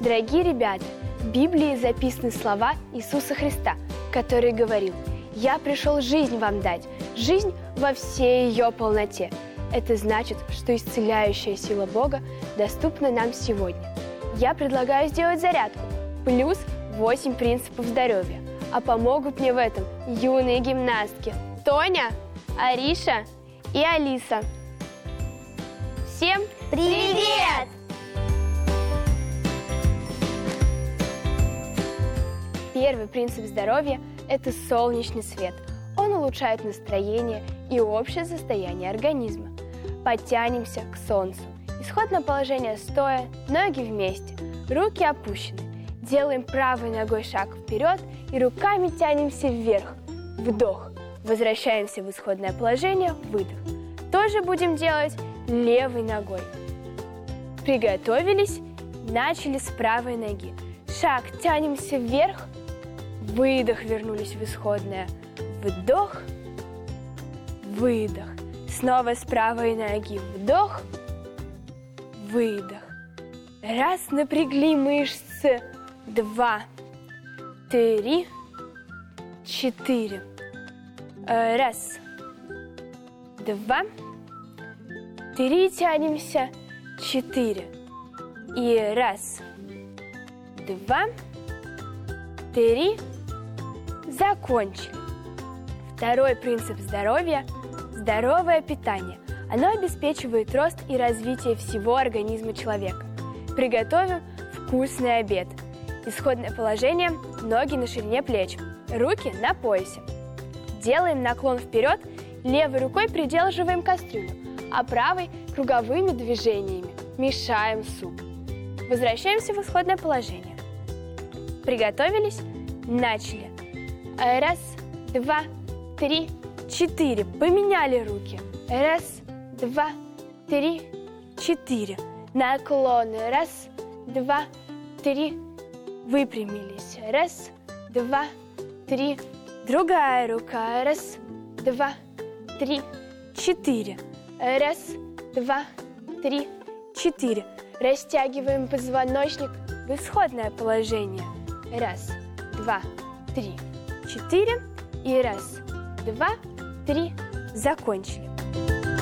Дорогие ребята, в Библии записаны слова Иисуса Христа, который говорил: «Я пришел жизнь вам дать, жизнь во всей ее полноте». Это значит, что исцеляющая сила Бога доступна нам сегодня. Я предлагаю сделать зарядку, плюс 8 принципов здоровья. А помогут мне в этом юные гимнастки Тоня, Ариша и Алиса. Всем Привет! Первый принцип здоровья – это солнечный свет. Он улучшает настроение и общее состояние организма. Подтянемся к солнцу. Исходное положение стоя, ноги вместе, руки опущены. Делаем правой ногой шаг вперед и руками тянемся вверх. Вдох. Возвращаемся в исходное положение, выдох. Тоже будем делать левой ногой. Приготовились, начали с правой ноги. Шаг, тянемся вверх, выдох, вернулись в исходное. Вдох, выдох. Снова с правой ноги вдох, выдох. Раз, напрягли мышцы. 2, 3, 4. Раз, 2, 3, тянемся. 4. И раз, 2, 3. Закончили. Второй принцип здоровья – здоровое питание. Оно обеспечивает рост и развитие всего организма человека. Приготовим вкусный обед. Исходное положение – ноги на ширине плеч, руки на поясе. Делаем наклон вперед, левой рукой придерживаем кастрюлю, а правой – круговыми движениями мешаем суп. Возвращаемся в исходное положение. Приготовились? Начали. Раз, 2, 3, 4. Поменяли руки. Раз, 2, 3, 4. Наклоны. Раз, 2, 3. Выпрямились. Раз, 2, 3. Другая рука. Раз, 2, 3, 4. Раз, 2, 3, 4. Растягиваем позвоночник в исходное положение. Раз, 2, 3, 4. И раз, 2, 3. Закончили.